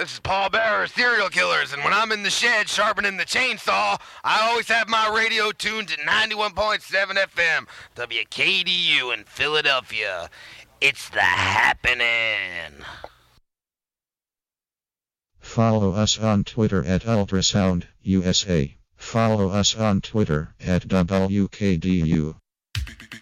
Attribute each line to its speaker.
Speaker 1: This is Paul Bearer, Serial Killers, and when I'm in the shed sharpening the chainsaw, I always have my radio tuned to 91.7 FM, WKDU in Philadelphia. It's the happening.
Speaker 2: Follow us on Twitter at Ultrasound USA. Follow us on Twitter at WKDU.